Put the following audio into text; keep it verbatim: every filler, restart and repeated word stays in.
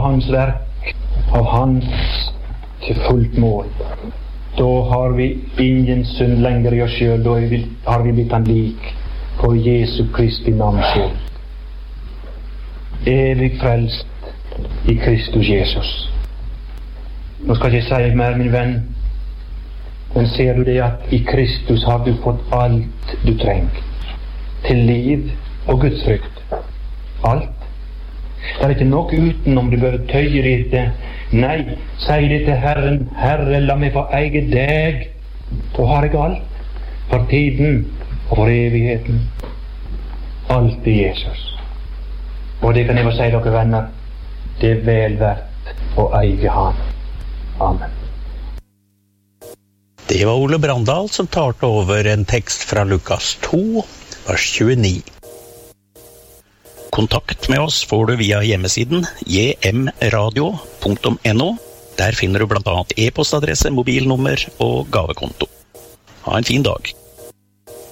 hans verk, av hans til fullt mål. Da har vi ingen synd lenger i oss selv, da har vi blitt han lik på Jesu Kristi navns skyld. Evig frelst i Kristus Jesus. Nå skal jeg ikke si mer, min venn, men ser du det at i Kristus har du fått alt du trenger til liv og Guds frykt. Alt. Det er ikke noe utenom du bør tøye det til. Nei, sier det til Herren, Herre, la meg få eie deg. Da har jeg alt, for tiden og for evigheten. Alt i Jesus. Og det kan jeg få si dere venner, det er vel verdt å eie Han. Amen. Det var Ole Brandal som talte over en tekst fra Lukas to, vers tjueni. Kontakt med oss får du via hjemmesiden j m radio punktum no. Der finner du blant annet e-postadresse, mobilnummer og gavekonto. Ha en fin dag.